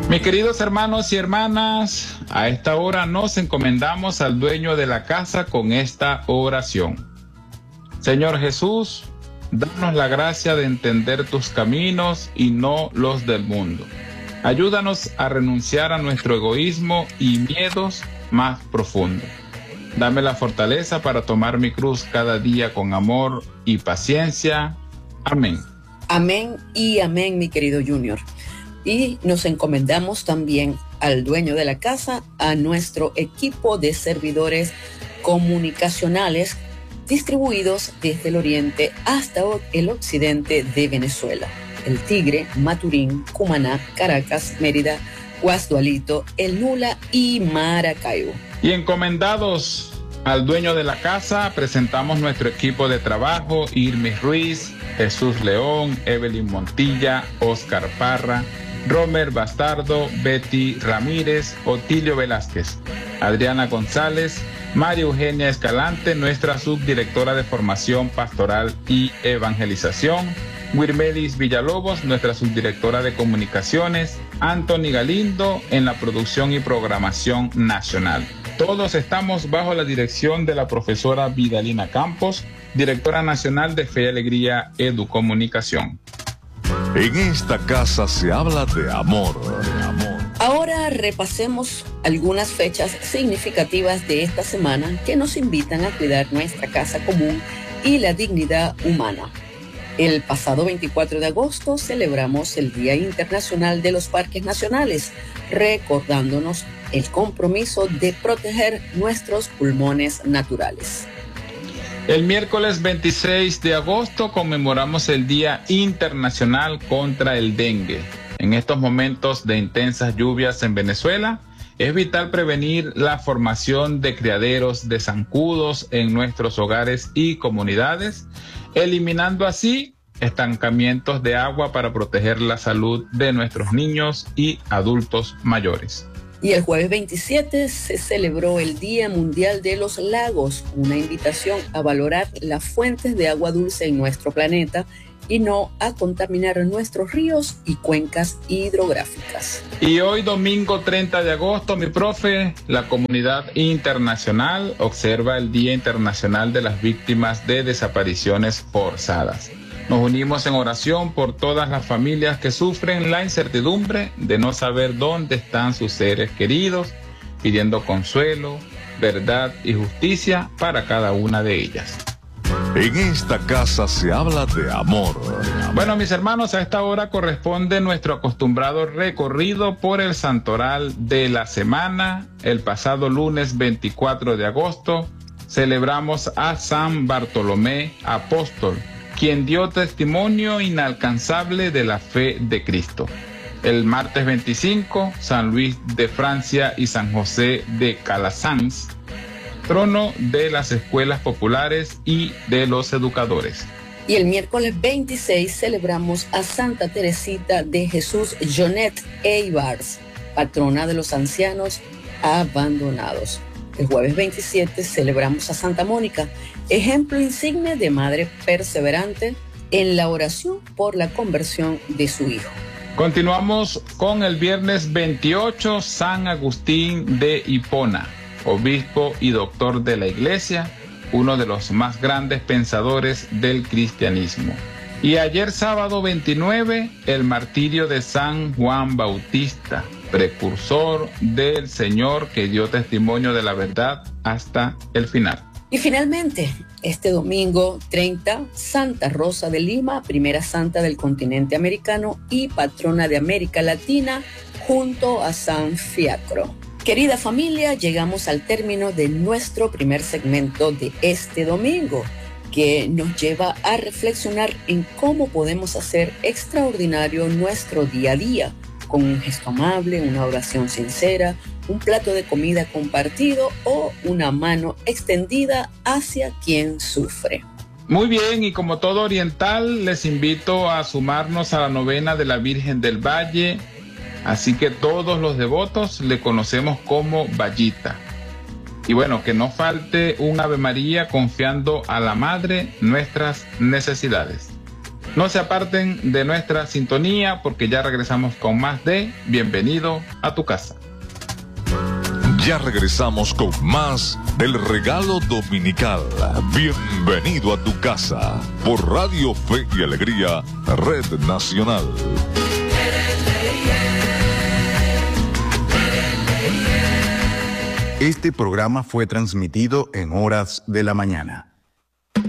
Mis queridos hermanos y hermanas, a esta hora nos encomendamos al dueño de la casa con esta oración. Señor Jesús, danos la gracia de entender tus caminos y no los del mundo. Ayúdanos a renunciar a nuestro egoísmo y miedos más profundos. Dame la fortaleza para tomar mi cruz cada día con amor y paciencia. Amén. Amén y amén, mi querido Junior. Y nos encomendamos también al dueño de la casa, a nuestro equipo de servidores comunicacionales distribuidos desde el oriente hasta el occidente de Venezuela. El Tigre, Maturín, Cumaná, Caracas, Mérida, Guasdualito, El Nula y Maracaibo. Y encomendados al dueño de la casa, presentamos nuestro equipo de trabajo: Irmis Ruiz, Jesús León, Evelyn Montilla, Oscar Parra, Romer Bastardo, Betty Ramírez, Otilio Velázquez, Adriana González, María Eugenia Escalante, nuestra subdirectora de Formación Pastoral y Evangelización, Wirmelis Villalobos, nuestra subdirectora de Comunicaciones, Anthony Galindo en la producción y programación nacional. Todos estamos bajo la dirección de la profesora Vidalina Campos, directora nacional de Fe y Alegría Educomunicación. En esta casa se habla de amor. Ahora repasemos algunas fechas significativas de esta semana que nos invitan a cuidar nuestra casa común y la dignidad humana. El pasado 24 de agosto celebramos el Día Internacional de los Parques Nacionales, recordándonos el compromiso de proteger nuestros pulmones naturales. El miércoles 26 de agosto conmemoramos el Día Internacional contra el Dengue. En estos momentos de intensas lluvias en Venezuela, es vital prevenir la formación de criaderos de zancudos en nuestros hogares y comunidades, eliminando así estancamientos de agua para proteger la salud de nuestros niños y adultos mayores. Y el jueves 27 se celebró el Día Mundial de los Lagos, una invitación a valorar las fuentes de agua dulce en nuestro planeta y no a contaminar nuestros ríos y cuencas hidrográficas. Y hoy, domingo 30 de agosto, mi profe, la comunidad internacional observa el Día Internacional de las Víctimas de Desapariciones Forzadas. Nos unimos en oración por todas las familias que sufren la incertidumbre de no saber dónde están sus seres queridos, pidiendo consuelo, verdad y justicia para cada una de ellas. En esta casa se habla de amor. Bueno, mis hermanos, a esta hora corresponde nuestro acostumbrado recorrido por el santoral de la semana. El pasado lunes 24 de agosto celebramos a San Bartolomé Apóstol, quien dio testimonio inalcanzable de la fe de Cristo. El martes 25, San Luis de Francia y San José de Calasanz, trono de las escuelas populares y de los educadores. Y el miércoles 26 celebramos a Santa Teresita de Jesús Jonet Eibars, patrona de los ancianos abandonados. El jueves 27 celebramos a Santa Mónica, ejemplo insigne de madre perseverante en la oración por la conversión de su hijo. Continuamos con el viernes 28, San Agustín de Hipona, obispo y doctor de la Iglesia, uno de los más grandes pensadores del cristianismo. Y ayer sábado 29, el martirio de San Juan Bautista, precursor del Señor que dio testimonio de la verdad hasta el final. Y finalmente, este domingo 30, Santa Rosa de Lima, primera santa del continente americano y patrona de América Latina, junto a San Fiacro. Querida familia, llegamos al término de nuestro primer segmento de este domingo, que nos lleva a reflexionar en cómo podemos hacer extraordinario nuestro día a día, con un gesto amable, una oración sincera, un plato de comida compartido o una mano extendida hacia quien sufre. Muy bien, y como todo oriental, les invito a sumarnos a la novena de la Virgen del Valle, así que todos los devotos le conocemos como Vallita. Y bueno, que no falte un Ave María confiando a la Madre nuestras necesidades. No se aparten de nuestra sintonía porque ya regresamos con más de Bienvenido a tu casa. Ya regresamos con más del regalo dominical. Bienvenido a tu casa por Radio Fe y Alegría, Red Nacional. Este programa fue transmitido en horas de la mañana.